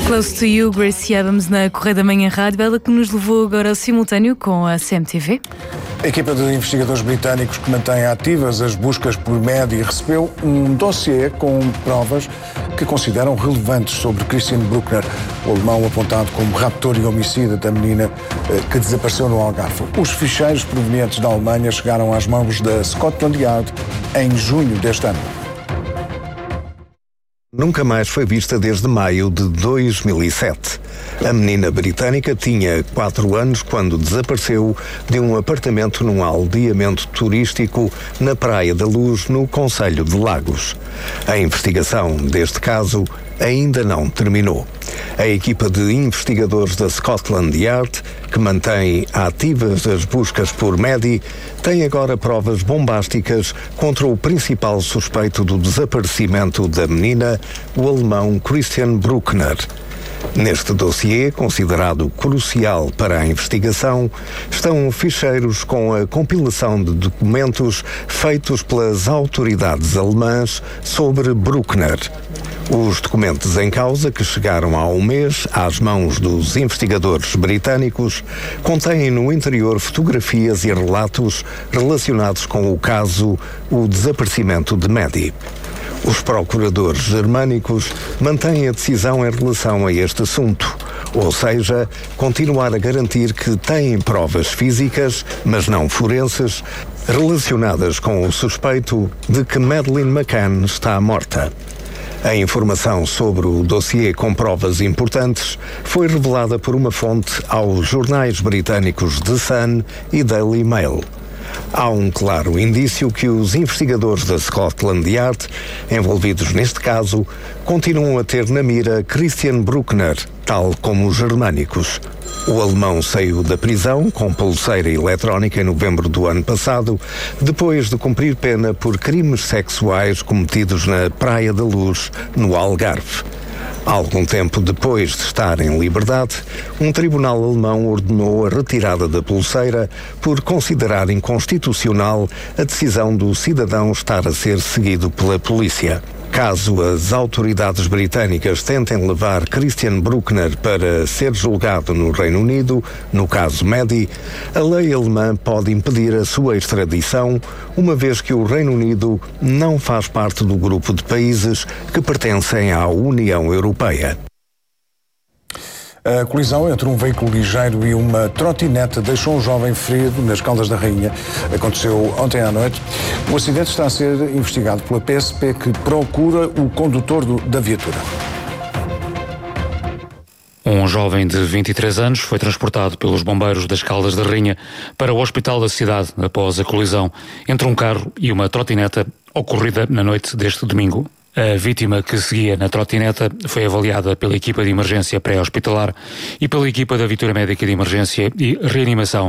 Close to You, Gracie Adams na Correia da Manhã Rádio, ela que nos levou agora ao simultâneo com a CMTV. A equipa de investigadores britânicos que mantém ativas as buscas por Mehdi recebeu um dossiê com provas que consideram relevantes sobre Christian Bruckner, o alemão apontado como raptor e homicida da menina que desapareceu no Algarve. Os ficheiros provenientes da Alemanha chegaram às mãos da Scotland Yard em junho deste ano. Nunca mais foi vista desde maio de 2007. A menina britânica tinha 4 anos quando desapareceu de um apartamento num aldeamento turístico na Praia da Luz, no concelho de Lagos. A investigação deste caso ainda não terminou. A equipa de investigadores da Scotland Yard, que mantém ativas as buscas por Mehdi, tem agora provas bombásticas contra o principal suspeito do desaparecimento da menina, o alemão Christian Bruckner. Neste dossiê, considerado crucial para a investigação, estão ficheiros com a compilação de documentos feitos pelas autoridades alemãs sobre Bruckner. Os documentos em causa, que chegaram há um mês às mãos dos investigadores britânicos, contêm no interior fotografias e relatos relacionados com o caso, o desaparecimento de Mehdi. Os procuradores germânicos mantêm a decisão em relação a este assunto, ou seja, continuar a garantir que têm provas físicas, mas não forenses, relacionadas com o suspeito de que Madeleine McCann está morta. A informação sobre o dossiê com provas importantes foi revelada por uma fonte aos jornais britânicos The Sun e Daily Mail. Há um claro indício que os investigadores da Scotland Yard, envolvidos neste caso, continuam a ter na mira Christian Bruckner, tal como os germânicos. O alemão saiu da prisão com pulseira eletrónica em novembro do ano passado, depois de cumprir pena por crimes sexuais cometidos na Praia da Luz, no Algarve. Algum tempo depois de estar em liberdade, um tribunal alemão ordenou a retirada da pulseira por considerar inconstitucional a decisão do cidadão estar a ser seguido pela polícia. Caso as autoridades britânicas tentem levar Christian Bruckner para ser julgado no Reino Unido, no caso Mehdi, a lei alemã pode impedir a sua extradição, uma vez que o Reino Unido não faz parte do grupo de países que pertencem à União Europeia. A colisão entre um veículo ligeiro e uma trotinete deixou um jovem ferido nas Caldas da Rainha. Aconteceu ontem à noite. O acidente está a ser investigado pela PSP, que procura o condutor da viatura. Um jovem de 23 anos foi transportado pelos bombeiros das Caldas da Rainha para o hospital da cidade após a colisão entre um carro e uma trotineta ocorrida na noite deste domingo. A vítima, que seguia na trotineta, foi avaliada pela equipa de emergência pré-hospitalar e pela equipa da Viatura Médica de Emergência e Reanimação